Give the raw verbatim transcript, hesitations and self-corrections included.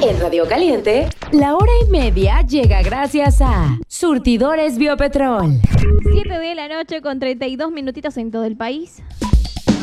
En Radio Caliente, la hora y media llega gracias a Surtidores Biopetrol. siete de la noche con treinta y dos minutitos en todo el país.